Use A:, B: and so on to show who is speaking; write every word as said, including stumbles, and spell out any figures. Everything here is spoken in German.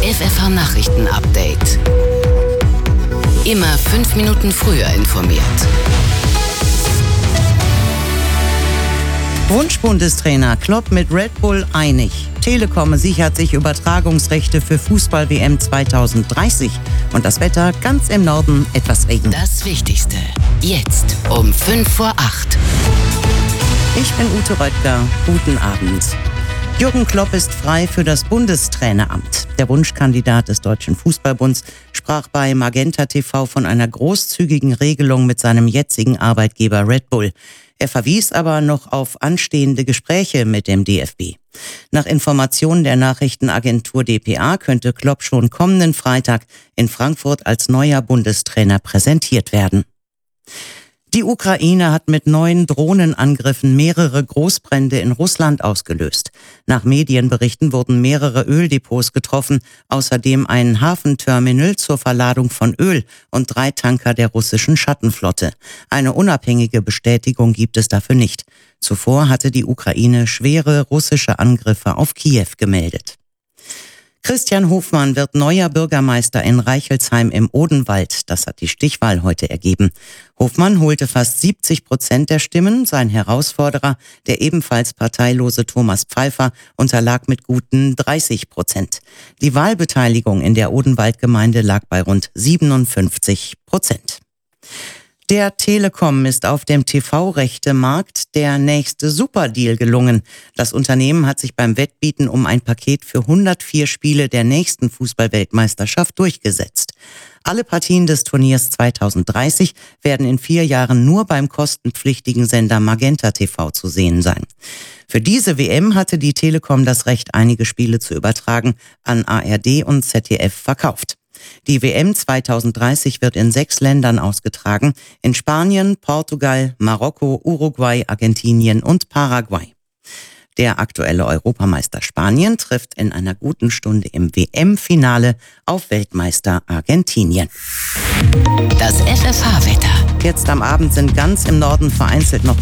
A: F F H-Nachrichten-Update. Immer fünf Minuten früher informiert.
B: Wunschbundestrainer Klopp mit Red Bull einig. Telekom sichert sich Übertragungsrechte für Fußball-W M zwanzig dreißig. Und das Wetter ganz im Norden etwas Regen.
A: Das Wichtigste jetzt um fünf vor acht.
B: Ich bin Ute Röttger. Guten Abend. Jürgen Klopp ist frei für das Bundestraineramt. Der Wunschkandidat des Deutschen Fußballbunds sprach bei Magenta T V von einer großzügigen Regelung mit seinem jetzigen Arbeitgeber Red Bull. Er verwies aber noch auf anstehende Gespräche mit dem D F B. Nach Informationen der Nachrichtenagentur D P A könnte Klopp schon kommenden Freitag in Frankfurt als neuer Bundestrainer präsentiert werden. Die Ukraine hat mit neuen Drohnenangriffen mehrere Großbrände in Russland ausgelöst. Nach Medienberichten wurden mehrere Öldepots getroffen, außerdem ein Hafenterminal zur Verladung von Öl und drei Tanker der russischen Schattenflotte. Eine unabhängige Bestätigung gibt es dafür nicht. Zuvor hatte die Ukraine schwere russische Angriffe auf Kiew gemeldet. Christian Hofmann wird neuer Bürgermeister in Reichelsheim im Odenwald. Das hat die Stichwahl heute ergeben. Hofmann holte fast siebzig Prozent der Stimmen. Sein Herausforderer, der ebenfalls parteilose Thomas Pfeiffer, unterlag mit guten dreißig Prozent. Die Wahlbeteiligung in der Odenwaldgemeinde lag bei rund siebenundfünfzig Prozent. Der Telekom ist auf dem T V-Rechtemarkt der nächste Superdeal gelungen. Das Unternehmen hat sich beim Wettbieten um ein Paket für hundertvier Spiele der nächsten Fußball-Weltmeisterschaft durchgesetzt. Alle Partien des Turniers zwanzig dreißig werden in vier Jahren nur beim kostenpflichtigen Sender Magenta T V zu sehen sein. Für diese W M hatte die Telekom das Recht, einige Spiele zu übertragen, an A R D und Z D F verkauft. Die W M zwanzig dreißig wird in sechs Ländern ausgetragen, in Spanien, Portugal, Marokko, Uruguay, Argentinien und Paraguay. Der aktuelle Europameister Spanien trifft in einer guten Stunde im W M-Finale auf Weltmeister Argentinien.
A: Das F F H-Wetter.
B: Jetzt am Abend sind ganz im Norden vereinzelt noch